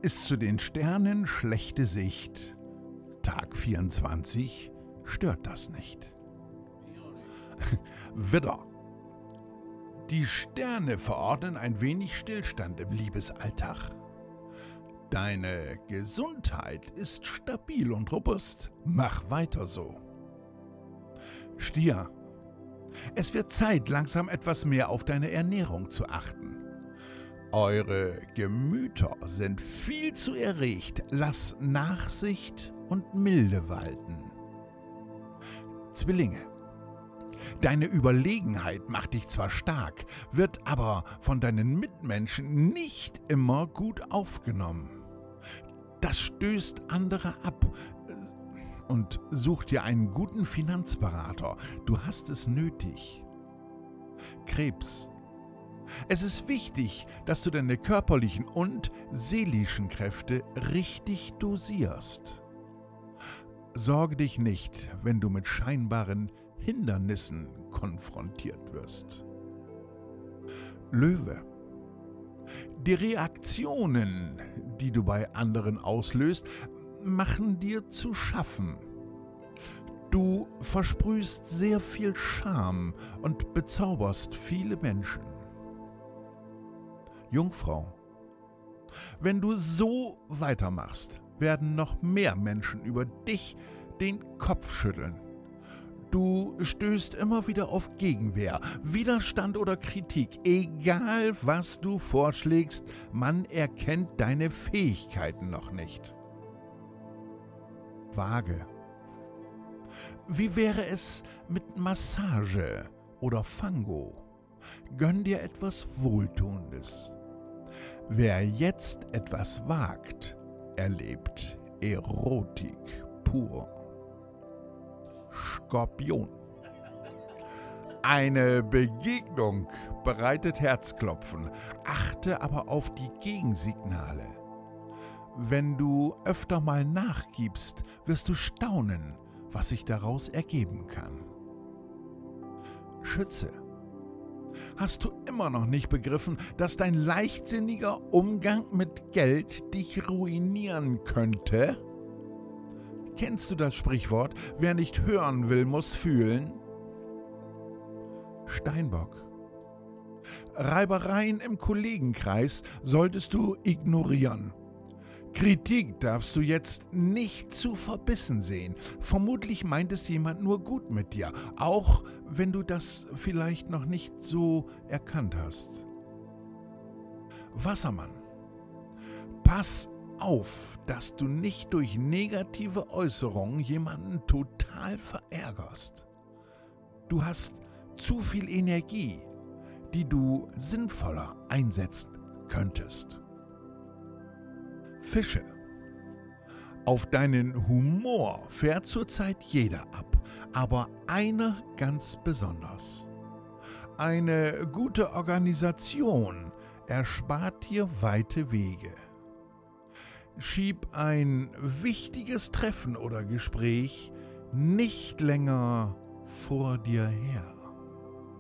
Ist zu den Sternen schlechte Sicht. Tag 24 stört das nicht. Widder. Die Sterne verordnen ein wenig Stillstand im Liebesalltag. Deine Gesundheit ist stabil und robust. Mach weiter so. Stier. Es wird Zeit, langsam etwas mehr auf deine Ernährung zu achten. Eure Gemüter sind viel zu erregt. Lass Nachsicht und Milde walten. Zwillinge. Deine Überlegenheit macht dich zwar stark, wird aber von deinen Mitmenschen nicht immer gut aufgenommen. Das stößt andere ab. Und such dir einen guten Finanzberater. Du hast es nötig. Krebs. Es ist wichtig, dass du deine körperlichen und seelischen Kräfte richtig dosierst. Sorge dich nicht, wenn du mit scheinbaren Hindernissen konfrontiert wirst. Löwe. Die Reaktionen, die du bei anderen auslöst, machen dir zu schaffen. Du versprühst sehr viel Charme und bezauberst viele Menschen. Jungfrau. Wenn du so weitermachst, werden noch mehr Menschen über dich den Kopf schütteln. Du stößt immer wieder auf Gegenwehr, Widerstand oder Kritik. Egal, was du vorschlägst, man erkennt deine Fähigkeiten noch nicht. Waage. Wie wäre es mit Massage oder Fango? Gönn dir etwas Wohltuendes. Wer jetzt etwas wagt, erlebt Erotik pur. Skorpion. Eine Begegnung bereitet Herzklopfen, achte aber auf die Gegensignale. Wenn du öfter mal nachgibst, wirst du staunen, was sich daraus ergeben kann. Schütze. Hast du immer noch nicht begriffen, dass dein leichtsinniger Umgang mit Geld dich ruinieren könnte? Kennst du das Sprichwort, wer nicht hören will, muss fühlen? Steinbock. Reibereien im Kollegenkreis solltest du ignorieren. Kritik darfst du jetzt nicht zu verbissen sehen. Vermutlich meint es jemand nur gut mit dir, auch wenn du das vielleicht noch nicht so erkannt hast. Wassermann. Pass auf, dass du nicht durch negative Äußerungen jemanden total verärgerst. Du hast zu viel Energie, die du sinnvoller einsetzen könntest. Fische. Auf deinen Humor fährt zurzeit jeder ab, aber einer ganz besonders. Eine gute Organisation erspart dir weite Wege. Schieb ein wichtiges Treffen oder Gespräch nicht länger vor dir her.